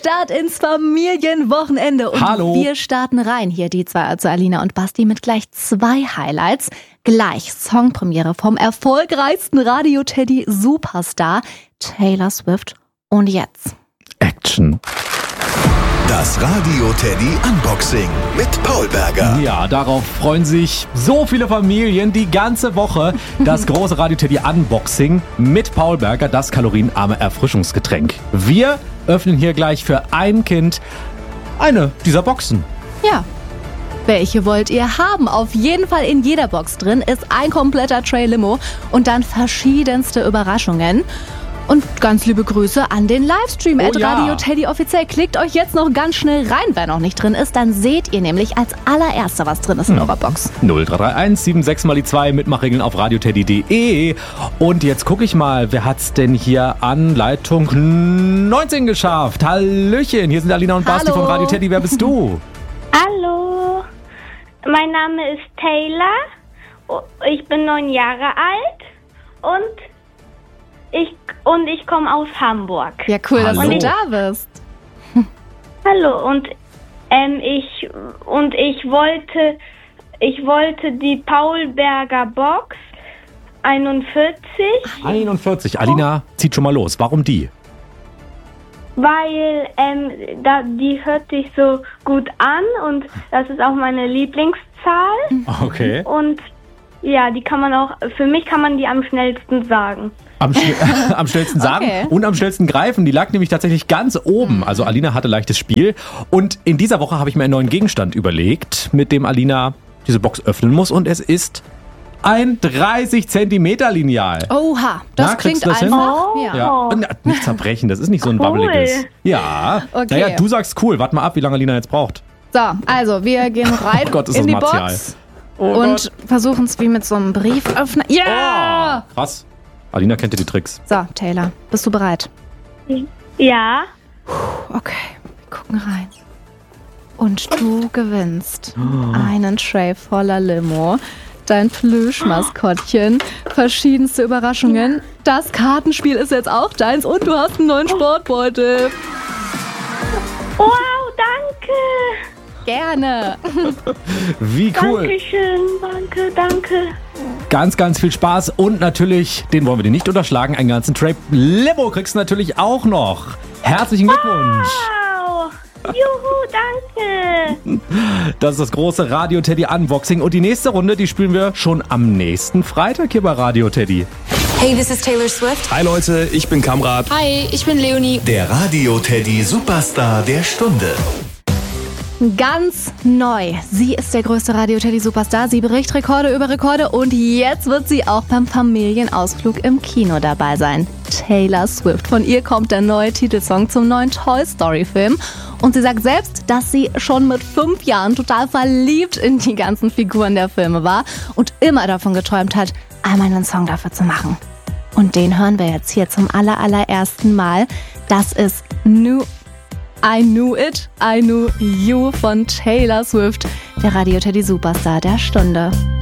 Start ins Familienwochenende. Und Hallo. Wir starten rein. Hier die zwei, also Alina und Basti, mit gleich 2 Highlights. Gleich Songpremiere vom erfolgreichsten Radio-Teddy-Superstar Taylor Swift. Und jetzt Action. Das Radio-Teddy-Unboxing mit Paul Berger. Ja, darauf freuen sich so viele Familien die ganze Woche. Das große Radio-Teddy-Unboxing mit Paul Berger, das kalorienarme Erfrischungsgetränk. Wir öffnen hier gleich für ein Kind eine dieser Boxen. Ja. Welche wollt ihr haben? Auf jeden Fall in jeder Box drin ist ein kompletter Tray Limo und dann verschiedenste Überraschungen. Und ganz liebe Grüße an den Livestream ja. @Radio-Teddy offiziell. Klickt euch jetzt noch ganz schnell rein, wer noch nicht drin ist. Dann seht ihr nämlich als allererster, was drin ist in eurer Box. 0331 76 mal die 2 Mitmachregeln auf radioteddy.de. Und jetzt gucke ich mal, wer hat's denn hier an Leitung 19 geschafft? Hallöchen, hier sind Alina und Basti Hallo. von Radio Teddy. Wer bist du? Hallo, mein Name ist Taylor, ich bin 9 Jahre alt und ich komme aus Hamburg. Ja, cool, dass Hallo. du da bist. Hallo, und ich wollte die Paul Berger Box 41, 41. Alina, zieht schon mal los. Warum die? weil die hört sich so gut an und das ist auch meine Lieblingszahl. Okay. Und ja, für mich kann man die am schnellsten sagen. Am schnellsten sagen Okay. und am schnellsten greifen. Die lag nämlich tatsächlich ganz oben. Also Alina hatte leichtes Spiel. Und in dieser Woche habe ich mir einen neuen Gegenstand überlegt, mit dem Alina diese Box öffnen muss. Und es ist ein 30 Zentimeter Lineal. Oha, das Na, klingt kriegst du das hin? einfach. Ja. Und nicht zerbrechen, das ist nicht so ein Cool. wabbeliges. Ja. Okay. Naja, du sagst cool. Warte mal ab, wie lange Alina jetzt braucht. So, also wir gehen rein Oh Gott, ist in das die martial. Box Oh und versuchen es wie mit so einem Brieföffner. Ja! Oh, krass. Alina kennt ja die Tricks. So, Taylor, bist du bereit? Ja, Okay, wir gucken rein. Und du gewinnst einen Tray voller Limo, dein Plüschmaskottchen, verschiedenste Überraschungen. Das Kartenspiel ist jetzt auch deins und du hast einen neuen Sportbeutel. wow, danke. Gerne. Wie cool. Dankeschön, danke. Ganz, ganz viel Spaß und natürlich, den wollen wir dir nicht unterschlagen, einen ganzen Tray Limo kriegst du natürlich auch noch. Herzlichen Glückwunsch. Wow, juhu, danke. Das ist das große Radio Teddy Unboxing und die nächste Runde, die spielen wir schon am nächsten Freitag hier bei Radio Teddy. Hey, this is Taylor Swift. Hi Leute, ich bin Kamrat. Hi, ich bin Leonie. Der Radio-Teddy-Superstar der Stunde. Ganz neu. Sie ist der größte Radio-Teddy-Superstar. Sie bricht Rekorde über Rekorde und jetzt wird sie auch beim Familienausflug im Kino dabei sein. Taylor Swift. Von ihr kommt der neue Titelsong zum neuen Toy Story-Film. Und sie sagt selbst, dass sie schon mit 5 Jahren total verliebt in die ganzen Figuren der Filme war und immer davon geträumt hat, einmal einen Song dafür zu machen. Und den hören wir jetzt hier zum allerersten Mal. Das ist I Knew It, I Knew You von Taylor Swift, der Radio-Teddy-Superstar der Stunde.